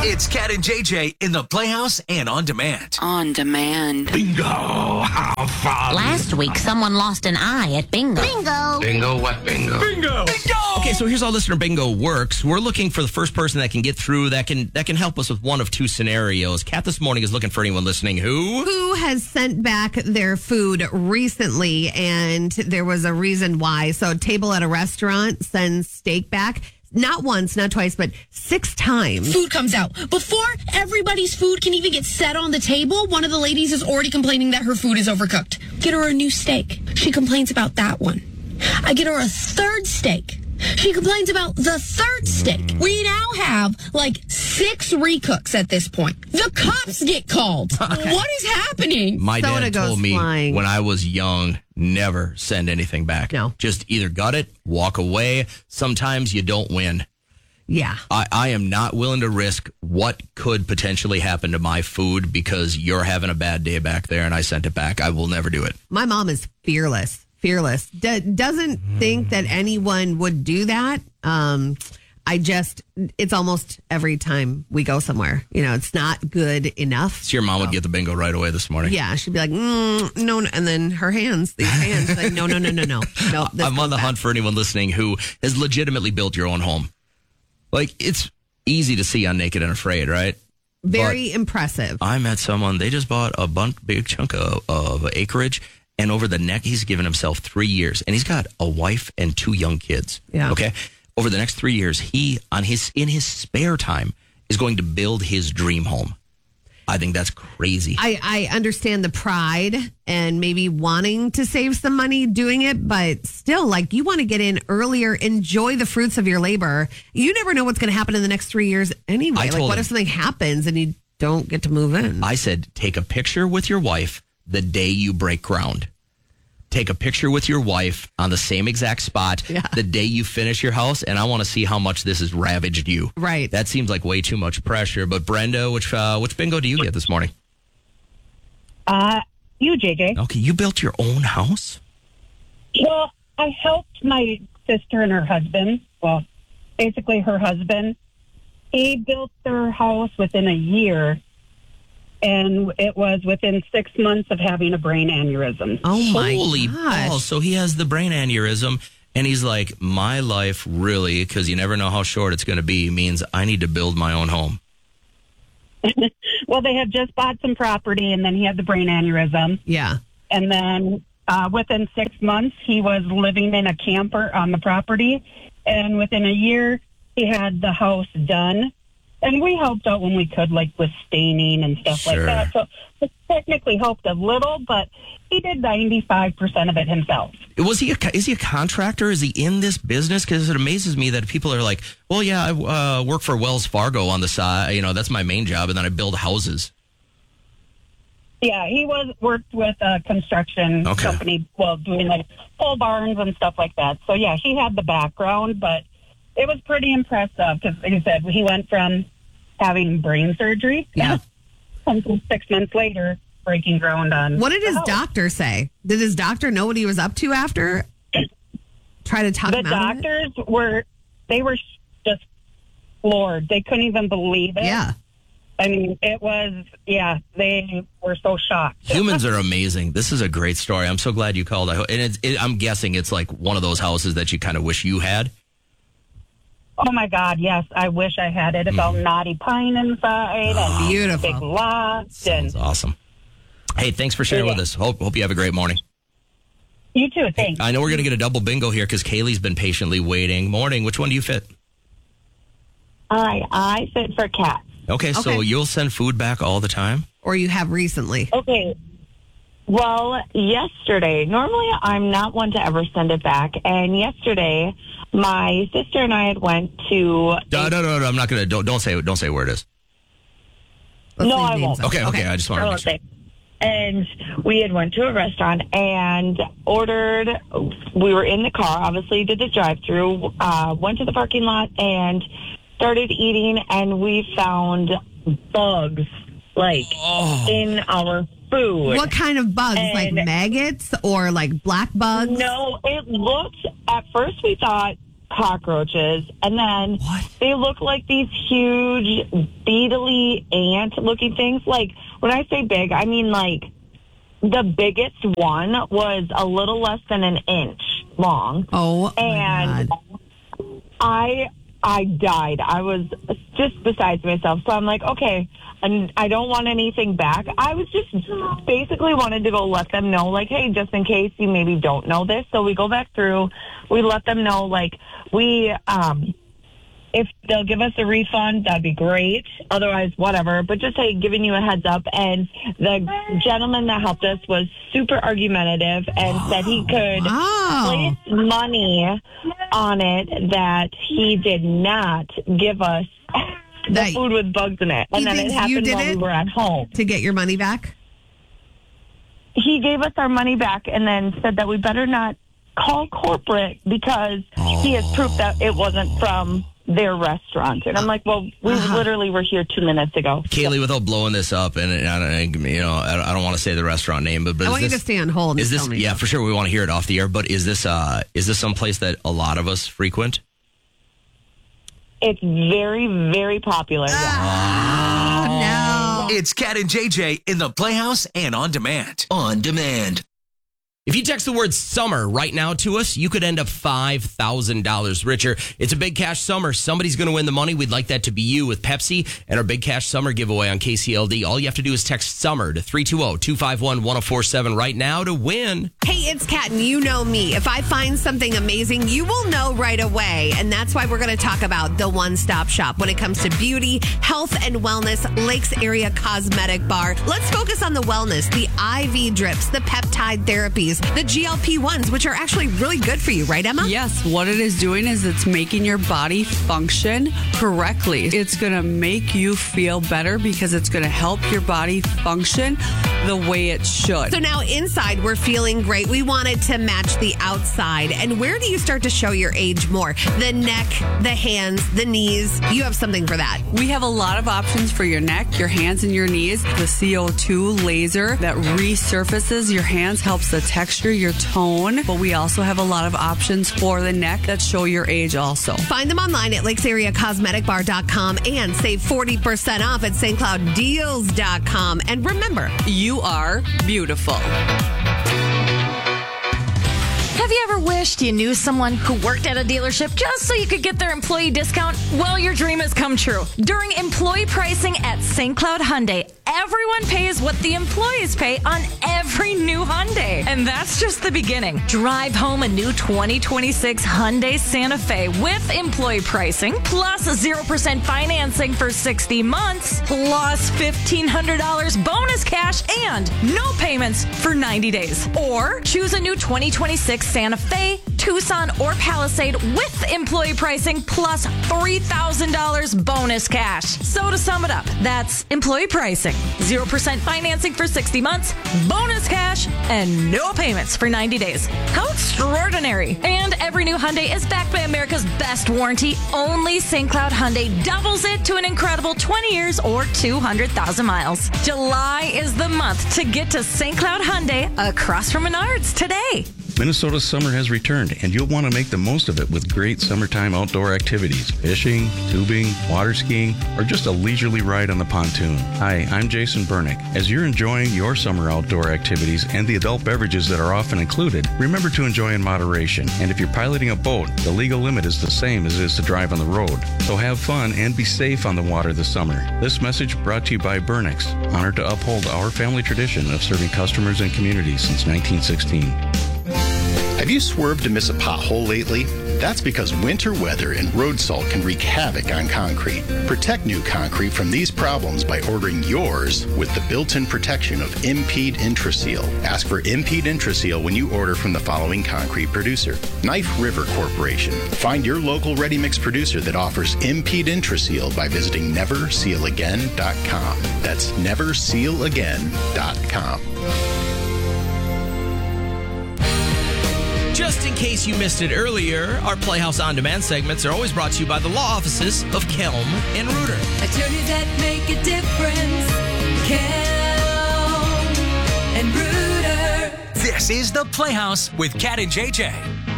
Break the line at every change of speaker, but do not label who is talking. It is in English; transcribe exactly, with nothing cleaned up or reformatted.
It's Cat and J J in the Playhouse and On Demand.
On Demand.
Bingo! How fun!
Last week, someone lost an eye at bingo.
Bingo.
Bingo what bingo?
Bingo! Bingo!
Okay, so here's how listener bingo works. We're looking for the first person that can get through, that can that can help us with one of two scenarios. Kat this morning is looking for anyone listening who...
Who has sent back their food recently, and there was a reason why. So a table at a restaurant sends steak back. Not once, not twice, but six times.
Food comes out. Before everybody's food can even get set on the table, one of the ladies is already complaining that her food is overcooked. Get her a new steak. She complains about that one. I get her a third steak. She complains about the third steak. We now have like six recooks at this point. The cops get called. What is happening?
My
Soda
dad
goes
told me
flying.
when I was young, never send anything back.
No.
Just either gut it, walk away. Sometimes you don't win.
Yeah.
I, I am not willing to risk what could potentially happen to my food because you're having a bad day back there and I sent it back. I will never do it.
My mom is fearless. Fearless. D- doesn't think that anyone would do that. Um, I just, it's almost every time we go somewhere. You know, it's not good enough.
So your mom would get the bingo right away this morning.
Yeah, she'd be like, mm, no, no, and then her hands, these hands, like, no, no, no, no, no. no this
I'm on
goes
the
back.
hunt for anyone listening who has legitimately built your own home. Like, it's easy to see on Naked and Afraid, right?
Very impressive.
I met someone, they just bought a bun- big chunk of, of acreage, and over the next, he's given himself three years, and he's got a wife and two young kids.
Yeah.
Okay? Over the next three years, he, on his in his spare time, is going to build his dream home. I think that's crazy.
I, I understand the pride and maybe wanting to save some money doing it, but still, like, you want to get in earlier, enjoy the fruits of your labor. You never know what's going to happen in the next three years anyway.
I
Like,
told
what
him-
if something happens and you don't get to move in?
I said, take a picture with your wife the day you break ground. Take a picture with your wife on the same exact spot
Yeah.
the day you finish your house, and I want to see how much this has ravaged you.
Right.
That seems like way too much pressure. But Brenda, which uh, which bingo do you get this morning?
Uh, you, J J.
Okay, you built your own house?
Well, I helped my sister and her husband. Well, basically her husband. He built their house within a year, and it was within six months of having a brain aneurysm.
Oh, my
Holy
gosh.
balls. So he has the brain aneurysm, and he's like, my life really, because you never know how short it's going to be, means I need to build my own home.
Well, they had just bought some property, and then he had the brain aneurysm.
Yeah.
And then uh, within six months, he was living in a camper on the property. And within a year, he had the house done. And we helped out when we could, like with staining and stuff
Sure.
like that. So it technically helped a little, but he did ninety-five percent of it himself.
Was he a, is he a contractor? Is he in this business? Because it amazes me that people are like, well, yeah, I uh, work for Wells Fargo on the side. You know, that's my main job, and then I build houses.
Yeah, he was worked with a construction
Okay.
company, well, doing like pole barns and stuff like that. So, yeah, he had the background, but it was pretty impressive because, like I said, he went from having brain surgery
Yeah.
until six months later breaking ground on.
What did his
the house.
doctor say? Did his doctor know what he was up to after? Try to talk
The
him out of it?
doctors were, they were just floored. They couldn't even believe it.
Yeah.
I mean, it was, yeah, they were so shocked.
Humans are amazing. This is a great story. I'm so glad you called. I ho- And it's, it, I'm guessing it's like one of those houses that you kind of wish you had.
Oh, my God, yes. I wish I had it. It's all knotty pine inside and
Beautiful.
big lots. And
Sounds awesome. Hey, thanks for sharing
Yeah.
with us. Hope, hope you have a great morning.
you too, thanks.
I know we're going to get a double bingo here because Kaylee's been patiently waiting. Morning. Which one do you fit?
All right, I fit for cats.
Okay, so
Okay.
you'll send food back all the time?
Or you have recently?
Okay. Well, yesterday, normally I'm not one to ever send it back. And yesterday, my sister and I had went to.
No, no, no, no. I'm not going to. Don't, don't say don't say where it is.
Let's
No,
leave
I
names
won't.
out.
Okay, okay. I just want to
I
make
won't
sure.
say. And we had went to a restaurant and ordered. We were in the car, obviously did the drive-through, uh, went to the parking lot and started eating, and we found bugs like
Oh.
in our food.
What kind of bugs? Like
And-
maggots or like black bugs?
No, it looked, at first we thought cockroaches, and then
What?
they look like these huge beetly ant-looking things. Like, when I say big, I mean like the biggest one was a little less than an inch long.
Oh, my
and
God.
I I died. I was just besides myself. So I'm like, okay, and I don't want anything back. I was just basically wanted to go let them know, like, hey, just in case you maybe don't know this. So we go back through. We let them know, like, we, um, if they'll give us a refund, that'd be great. Otherwise, whatever. But just, hey, giving you a heads up. And the gentleman that helped us was super argumentative and said he could
Wow.
place money on it that he did not give us the
That-
food with bugs in it.
He
And then it
thinks you
happened
did
while
it?
we were at home.
To get your money back?
He gave us our money back and then said that we better not call corporate because he has proof that it wasn't from their restaurant. And I'm like, well, we
Uh-huh.
literally were here two minutes ago.
Kaylee, without blowing this up, and, and I don't, you know, I don't, I don't want to say the restaurant name, but, but
I
is
want you
this,
to stay on hold and
Is this?
tell me.
Yeah, for sure. We want to hear it off the air. But is this? Uh, is this someplace that a lot of us frequent?
It's very, very popular.
Ah.
Yeah.
No.
It's Cat and J J in the Playhouse and on demand. On demand.
If you text the word summer right now to us, you could end up five thousand dollars richer. It's a big cash summer. Somebody's going to win the money. We'd like that to be you with Pepsi and our big cash summer giveaway on K C L D. All you have to do is text summer to three two zero, two five one, one zero four seven right now to win.
Hey, it's Kat, and you know me. If I find something amazing, you will know right away. And that's why we're going to talk about the one-stop shop when it comes to beauty, health, and wellness. Lakes Area Cosmetic Bar. Let's focus on the wellness, the I V drips, the peptide therapies, the G L P ones, which are actually really good for you, right, Emma?
Yes, what it is doing is it's making your body function correctly. It's going to make you feel better because it's going to help your body function the way it should.
So now inside, we're feeling great. We want it to match the outside. And where do you start to show your age more? The neck, the hands, the knees. You have something for that.
We have a lot of options for your neck, your hands, and your knees. The C O two laser that resurfaces your hands helps the texture, your tone. But we also have a lot of options for the neck that show your age also.
Find them online at lakes area cosmetic bar dot com and save forty percent off at Saint Cloud Deals dot com. And remember,
You are beautiful.
Have you ever wished you knew someone who worked at a dealership just so you could get their employee discount? Well, your dream has come true. During employee pricing at Saint Cloud Hyundai, everyone pays what the employees pay on every new Hyundai. And that's just the beginning. Drive home a new twenty twenty-six Hyundai Santa Fe with employee pricing, plus zero percent financing for sixty months, plus fifteen hundred dollars bonus cash, and no payments for ninety days. Or choose a new twenty twenty-six Santa Fe, Tucson, or Palisade with employee pricing plus three thousand dollars bonus cash. So to sum it up, that's employee pricing, zero percent financing for sixty months, bonus cash, and no payments for ninety days. How extraordinary. And every new Hyundai is backed by America's best warranty. Only Saint Cloud Hyundai doubles it to an incredible twenty years or two hundred thousand miles. July is the month to get to Saint Cloud Hyundai across from Menards today.
Minnesota's summer has returned, and you'll want to make the most of it with great summertime outdoor activities. Fishing, tubing, water skiing, or just a leisurely ride on the pontoon. Hi, I'm Jason Bernick. As you're enjoying your summer outdoor activities and the adult beverages that are often included, remember to enjoy in moderation. And if you're piloting a boat, the legal limit is the same as it is to drive on the road. So have fun and be safe on the water this summer. This message brought to you by Bernick's, honored to uphold our family tradition of serving customers and communities since nineteen sixteen.
Have you swerved to miss a pothole lately? That's because winter weather and road salt can wreak havoc on concrete. Protect new concrete from these problems by ordering yours with the built-in protection of Impede Intraseal. Ask for Impede Intraseal when you order from the following concrete producer: Knife River Corporation. Find your local ready-mix producer that offers Impede Intraseal by visiting never seal again dot com. That's never seal again dot com.
Just in case you missed it earlier, our Playhouse On Demand segments are always brought to you by the law offices of Kelm and Reuter.
Attorneys that make a difference. Kelm and Reuter.
This is the Playhouse with Cat and J J.